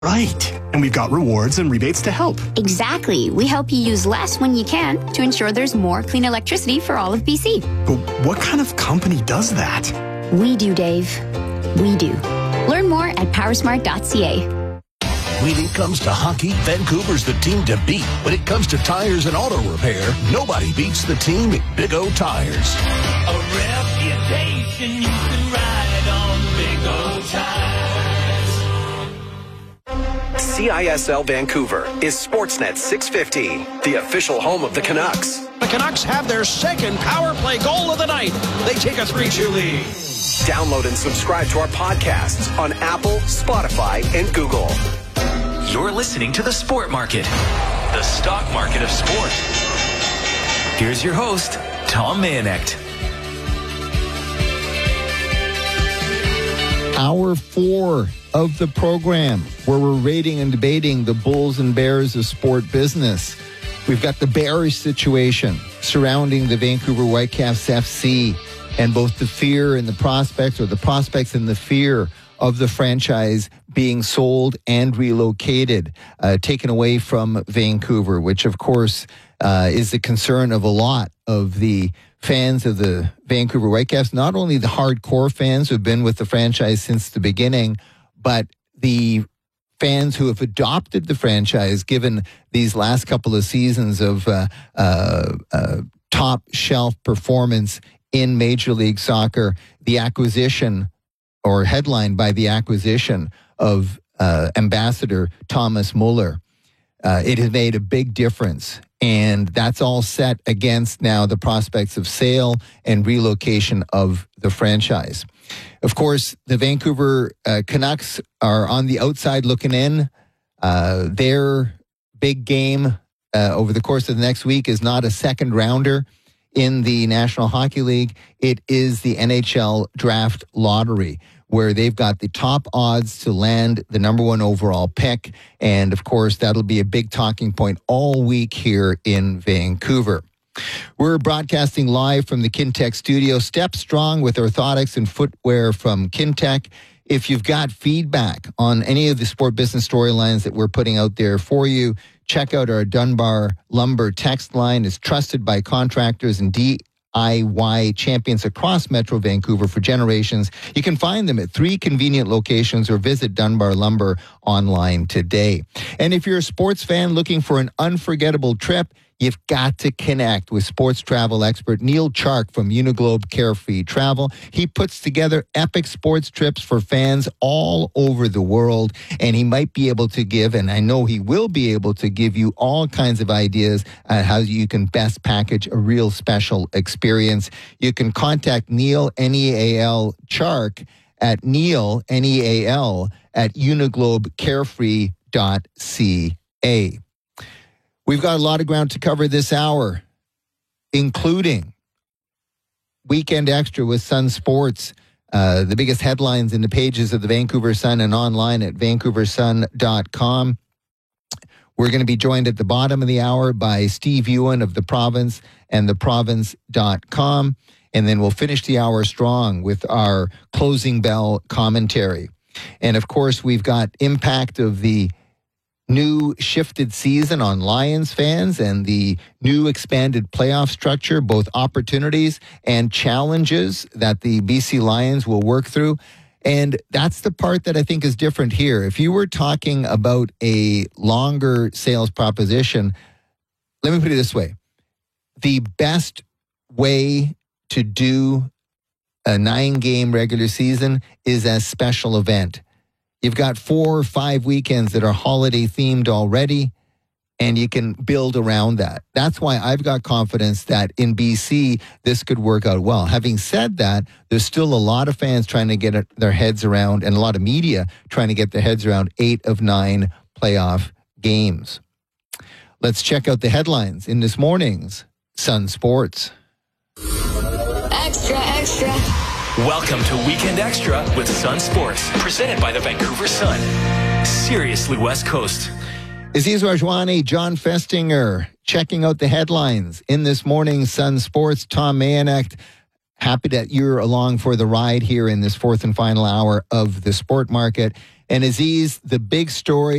Right. And we've got rewards and rebates to help. Exactly. We help you use less when you can to ensure there's more clean electricity for all of BC. But what kind of company does that? We do, Dave. We do. Learn more at powersmart.ca. When it comes to hockey, Vancouver's the team to beat. When it comes to tires and auto repair, nobody beats the team at Big O Tires. A reputation you can ride on Big O Tires. CISL Vancouver is Sportsnet 650, the official home of the Canucks. The Canucks have their second power play goal of the night. They take a 3-2 lead. Download and subscribe to our podcasts on Apple, Spotify, and Google. You're listening to The Sport Market, the stock market of sport. Here's your host, Tom Mayenknecht. Hour 4 of the program, where we're rating and debating the bulls and bears of sport business. We've got the bearish situation surrounding the Vancouver Whitecaps FC and both the fear and the prospects, or the prospects and the fear of the franchise being sold and relocated, taken away from Vancouver, which of course is the concern of a lot of the fans of the Vancouver Whitecaps, not only the hardcore fans who have been with the franchise since the beginning, but the fans who have adopted the franchise given these last couple of seasons of top shelf performance in Major League Soccer, the acquisition, or headlined by the acquisition of Ambassador Thomas Muller. It has made a big difference, and that's all set against now the prospects of sale and relocation of the franchise. Of course, the Vancouver Canucks are on the outside looking in. Their big game over the course of the next week is not a second rounder in the National Hockey League. It is the NHL Draft Lottery, where they've got the top odds to land the number 1 overall pick. And of course, that'll be a big talking point all week here in Vancouver. We're broadcasting live from the Kintec studio. Step strong with orthotics and footwear from Kintec. If you've got feedback on any of the sport business storylines that we're putting out there for you, check out our Dunbar Lumber text line. It's trusted by contractors and DIY champions across Metro Vancouver for generations. You can find them at 3 convenient locations or visit Dunbar Lumber online today. And if you're a sports fan looking for an unforgettable trip, you've got to connect with sports travel expert Neil Chark from Uniglobe Carefree Travel. He puts together epic sports trips for fans all over the world, and he might be able to give, and I know he will be able to give you all kinds of ideas on how you can best package a real special experience. You can contact Neil, N-E-A-L, Chark at Neil, N-E-A-L, at uniglobecarefree.ca. We've got a lot of ground to cover this hour, including Weekend Extra with Sun Sports, the biggest headlines in the pages of the Vancouver Sun and online at vancouversun.com. We're going to be joined at the bottom of the hour by Steve Ewan of The Province and theprovince.com. And then we'll finish the hour strong with our closing bell commentary. And of course, we've got impact of the new shifted season on Lions fans and the new expanded playoff structure, both opportunities and challenges that the BC Lions will work through. And that's the part that I think is different here. If you were talking about a longer sales proposition, let me put it this way. The best way to do a 9-game regular season is a special event. You've got 4 or 5 weekends that are holiday themed already, and you can build around that. That's why I've got confidence that in BC, this could work out well. Having said that, there's still a lot of fans trying to get their heads around, and a lot of media trying to get their heads around 8 of 9 playoff games. Let's check out the headlines in this morning's Sun Sports. Extra, extra. Welcome to Weekend Extra with Sun Sports, presented by the Vancouver Sun. Seriously, West Coast. Aziz Rajwani, John Festinger, checking out the headlines in this morning's Sun Sports. Tom Mayenknecht, happy that you're along for the ride here in this fourth and final hour of the sport market. And Aziz, the big story